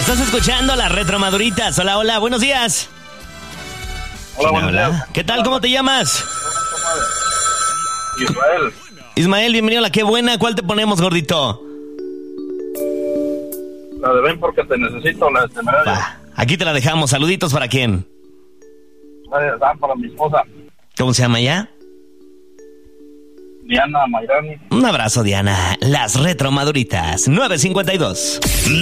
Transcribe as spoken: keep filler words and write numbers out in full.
Estás escuchando las Retromaduritas. Hola, hola, buenos días. Hola, buenos Hola. días. ¿Qué tal? ¿Cómo te llamas? Israel. Ismael, bienvenido a La Qué Buena. ¿Cuál te ponemos, gordito? La de Ven porque te necesito, la de Temerario. Va, aquí te la dejamos. Saluditos para quién. La de Dan para mi esposa, ¿Cómo se llama ya? Diana Mayrani. Un abrazo, Diana. Las Retromaduritas. nueve cincuenta y dos.